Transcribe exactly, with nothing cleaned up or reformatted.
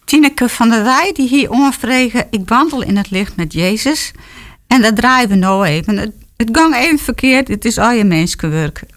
Tineke van der Rij die hier onvregen, ik wandel in het licht met Jezus. En dat draaien we nou even. Het, het gang even verkeerd, het is al je mensenwerk.